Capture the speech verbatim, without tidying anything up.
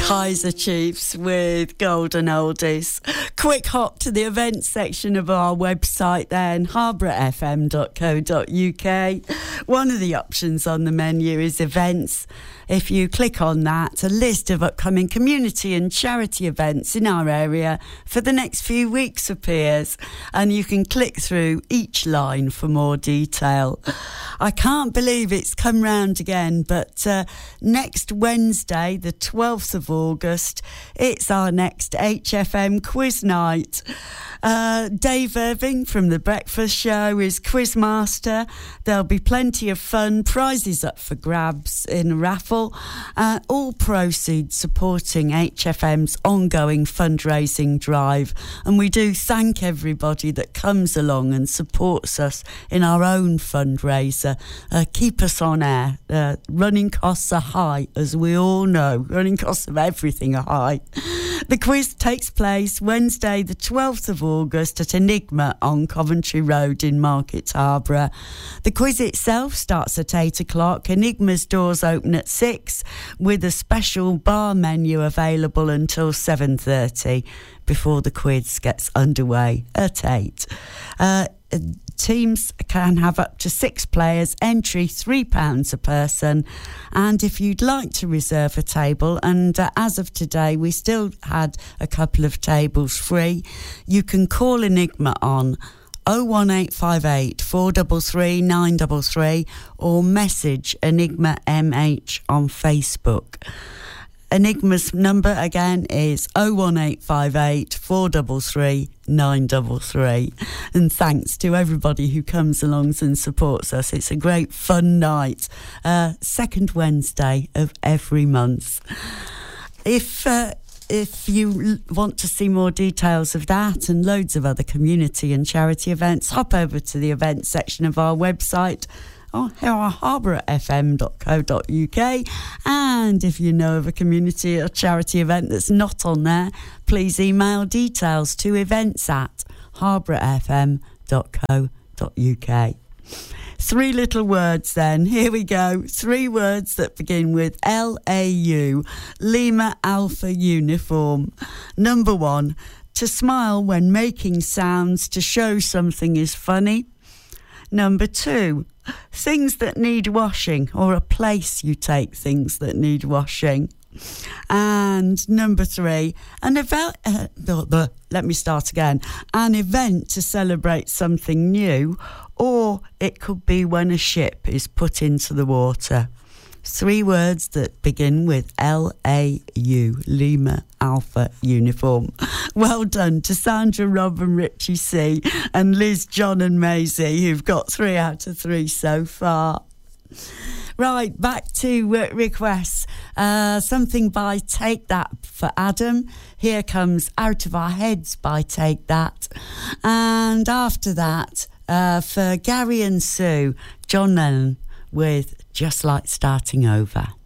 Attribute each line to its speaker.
Speaker 1: Kaiser Chiefs with Golden Oldies. Quick hop to the events section of our website then, harborough f m dot co dot u k. One of the options on the menu is events. If you click on that, a list of upcoming community and charity events in our area for the next few weeks appears, and you can click through each line for more detail. I can't believe it's come round again, but uh, next Wednesday, the twelfth of August, it's our next H F M quiz night. Uh, Dave Irving from The Breakfast Show is quizmaster. There'll be plenty of fun, prizes up for grabs in a raffle, uh, all proceeds supporting H F M's ongoing fundraising drive. And we do thank everybody that comes along and supports us in our own fundraiser. Uh, keep us on air. Uh, running costs are high, as we all know. Running costs of everything are high. The quiz takes place Wednesday the twelfth of August at Enigma on Coventry Road in Market Harborough. The quiz itself starts at eight o'clock. Enigma's doors open at six, with a special bar menu available until seven thirty before the quiz gets underway at eight. Uh, Teams can have up to six players, entry three pounds a person. And if you'd like to reserve a table, and uh, as of today we still had a couple of tables free, you can call Enigma on oh one eight five eight, four three three, nine three three or message Enigma M H on Facebook. Enigma's number again is oh one eight five eight, four three three, nine three three. And thanks to everybody who comes along and supports us. It's a great fun night. Uh, second Wednesday of every month. If uh, if you want to see more details of that and loads of other community and charity events, hop over to the events section of our website, Oh, here are harborough f m dot co dot u k. And if you know of a community or charity event that's not on there, please email details to events at harborough f m dot co dot u k. Three little words then. Here we go. Three words that begin with L A U, Lima Alpha Uniform. Number one, to smile when making sounds to show something is funny. Number two, things that need washing, or a place you take things that need washing. And number three, an event, uh, the, the, let me start again, an event to celebrate something new, or it could be when a ship is put into the water. Three words that begin with L A U, Lima Alpha Uniform. Well done to Sandra, Rob and Richie C, and Liz, John and Maisie, who've got three out of three so far. Right, back to uh, requests. Uh, something by Take That for Adam. Here comes Out of Our Heads by Take That. And after that, uh, for Gary and Sue, John Lennon with Just Like Starting Over.